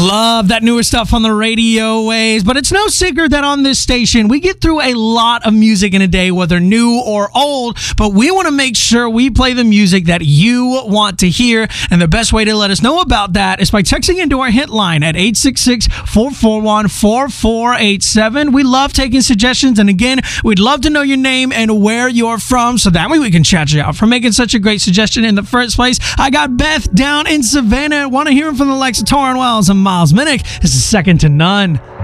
Love that newer stuff on the radio waves, but it's no secret that on this station, we get through a lot of music in a day, whether new or old, but we want to make sure we play the music that you want to hear, and the best way to let us know about that is by texting into our hit line at 866-441-4487. We love taking suggestions, and again, we'd love to know your name and where you're from, so that way we can shout you out for making such a great suggestion in the first place. I got Beth down in Savannah. Want to hear from the likes of Torrin Wells and Miles Minnick. This is Second to None.